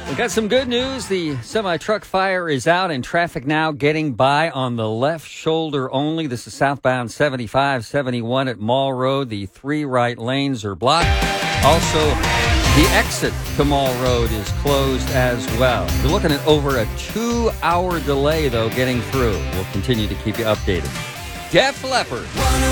We got some good news. The semi-truck fire is out and traffic now getting by on the left shoulder only. This is southbound 75, 71 at Mall Road. The 3 right lanes are blocked. Also, the exit to Mall Road is closed as well. You're looking at over a 2-hour delay, though, getting through. We'll continue to keep you updated. Def Leppard.